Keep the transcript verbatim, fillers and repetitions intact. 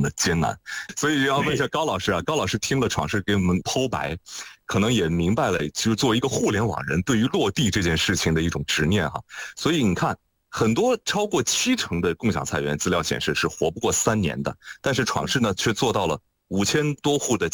的艰难。所以要问一下高老师啊，高老师听了闯世给我们剖白，可能也明白了，就是作为一个互联网人对于落地这件事情的一种执念哈。所以你看，很多超过七成的共享菜园资料显示是活不过三年的，但是闯世呢却做到了五千多户的